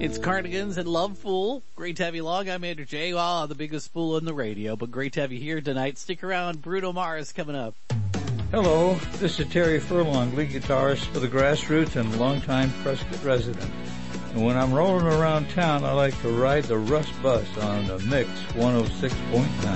It's Cardigans and Love Fool. Great to have you along. I'm Andrew J. Well, the biggest fool on the radio, but great to have you here tonight. Stick around. Bruno Mars coming up. Hello, this is Terry Furlong, lead guitarist for the Grassroots and longtime Prescott resident. And when I'm rolling around town, I like to ride the Rust Bus on the Mix 106.9.